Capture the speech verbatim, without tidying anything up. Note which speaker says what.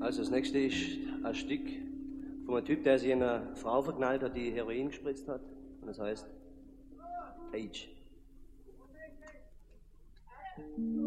Speaker 1: Also das nächste ist ein Stück von einem Typ, der sich in eine Frau verknallt hat, die Heroin gespritzt hat. Und das heißt Age.